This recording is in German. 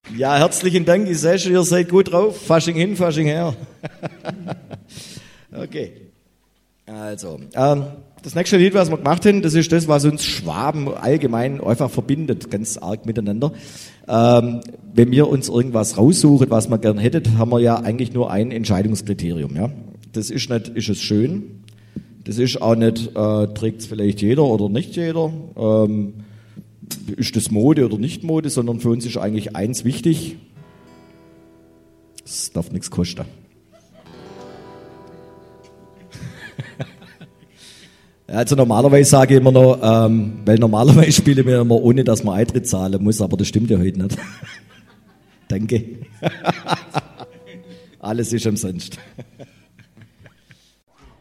Ja, herzlichen Dank. Ich sehe schon, ihr seid gut drauf. Fasching hin, Fasching her. Okay. Also, das nächste Lied, was wir gemacht haben, das ist das, was uns Schwaben allgemein einfach verbindet, ganz arg miteinander. Wenn wir uns irgendwas raussuchen, was wir gern hätten, haben wir ja eigentlich nur ein Entscheidungskriterium. Ja? Das ist nicht, ist es schön? Das ist auch nicht, trägt es vielleicht jeder oder nicht jeder? Ist das Mode oder nicht Mode? Sondern für uns ist eigentlich eins wichtig. Es darf nichts kosten. Also normalerweise sage ich immer noch, weil normalerweise spielen wir immer ohne, dass man Eintritt zahlen muss, aber das stimmt ja heute nicht. Danke. Alles ist umsonst.